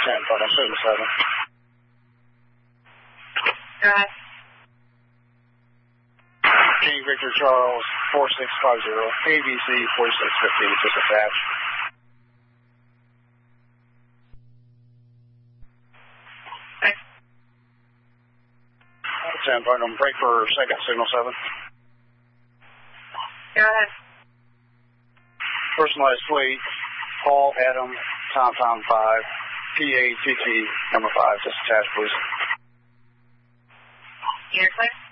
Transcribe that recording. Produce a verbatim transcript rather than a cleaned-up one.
ten, Pardon, Signal seven. Go ahead. King Victor Charles, four six five zero, A B C forty-six fifteen, just attached. Okay. ten, Pardon, break for second, Signal seven. Go ahead. Personalized fleet, Paul, Adam, Tom, Tom, five, P A T T, number five, just attached, please. You're clear?